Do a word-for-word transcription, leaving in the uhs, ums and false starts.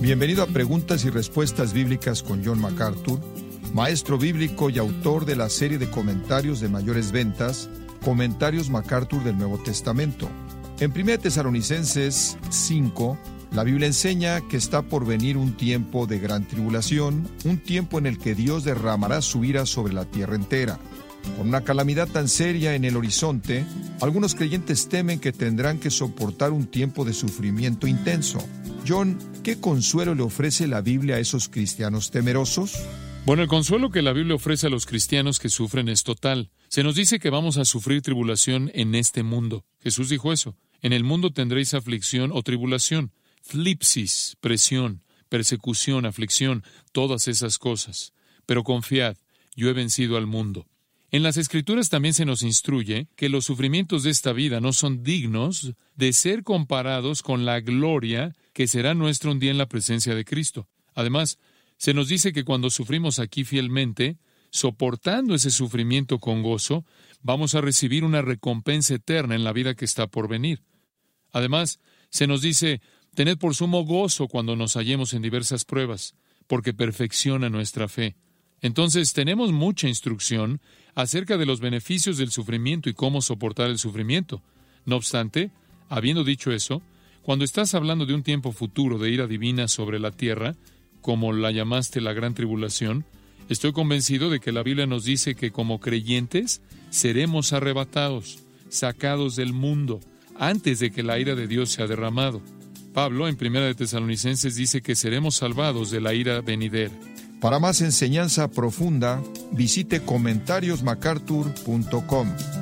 Bienvenido a Preguntas y Respuestas Bíblicas con John MacArthur, maestro bíblico y autor de la serie de comentarios de mayores ventas, Comentarios MacArthur del Nuevo Testamento. En primera Tesalonicenses cinco, la Biblia enseña que está por venir un tiempo de gran tribulación, un tiempo en el que Dios derramará su ira sobre la tierra entera. Con una calamidad tan seria en el horizonte, algunos creyentes temen que tendrán que soportar un tiempo de sufrimiento intenso. John, ¿qué consuelo le ofrece la Biblia a esos cristianos temerosos? Bueno, el consuelo que la Biblia ofrece a los cristianos que sufren es total. Se nos dice que vamos a sufrir tribulación en este mundo. Jesús dijo eso. En el mundo tendréis aflicción o tribulación, flipsis, presión, persecución, aflicción, todas esas cosas. Pero confiad, yo he vencido al mundo. En las Escrituras también se nos instruye que los sufrimientos de esta vida no son dignos de ser comparados con la gloria que será nuestra un día en la presencia de Cristo. Además, se nos dice que cuando sufrimos aquí fielmente, soportando ese sufrimiento con gozo, vamos a recibir una recompensa eterna en la vida que está por venir. Además, se nos dice, tened por sumo gozo cuando nos hallemos en diversas pruebas, porque perfecciona nuestra fe. Entonces, tenemos mucha instrucción acerca de los beneficios del sufrimiento y cómo soportar el sufrimiento. No obstante, habiendo dicho eso, cuando estás hablando de un tiempo futuro de ira divina sobre la tierra, como la llamaste la gran tribulación, estoy convencido de que la Biblia nos dice que como creyentes seremos arrebatados, sacados del mundo, antes de que la ira de Dios sea derramado. Pablo, en primera de Tesalonicenses, dice que seremos salvados de la ira venidera. Para más enseñanza profunda, visite comentarios macarthur punto com.